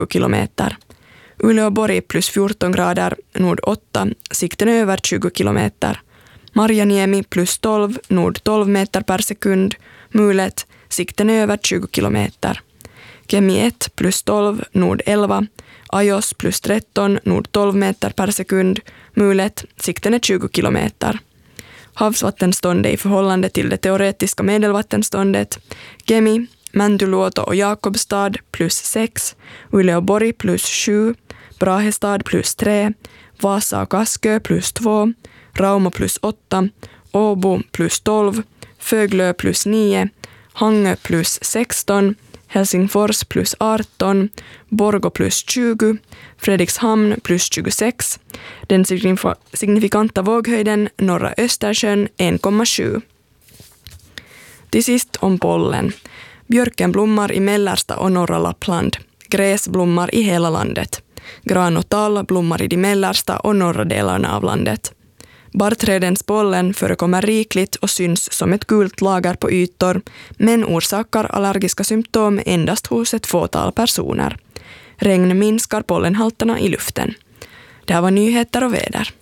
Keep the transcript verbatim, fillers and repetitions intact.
kilometer. Uleåborg plus fjorton grader, nord åtta, sikten över tjugo kilometer. Marjaniemi plus tolv, nord tolv meter per sekund, mulet, sikten över tjugo kilometer. Kemi ett plus tolv, nord elva, Ajos plus tretton, nord tolv meter per sekund, mulet, sikten är tjugo kilometer. Havsvattenståndet i förhållande till det teoretiska medelvattenståndet, Kemi, Mäntyluoto och Jakobstad plus sex, Uleåborg plus sju, Brahestad plus tre, Vasa och Kaskö plus två, Rauma plus åtta, Åbo plus tolv, Föglö plus nio, Hangö plus sexton, Helsingfors plus arton, Borgå plus tjugo, Fredrikshamn plus tjugosex, den signif- signifikanta våghöjden norra Östersjön en komma sju. Till sist om pollen. Björken blommar i mellersta och norra Lappland. Gräs blommar i hela landet. Gran och tall blommar i de mellersta och norra delarna av landet. Barrträdens pollen förekommer rikligt och syns som ett gult lager på ytor, men orsakar allergiska symptom endast hos ett fåtal personer. Regn minskar pollenhalterna i luften. Det här var nyheter och väder.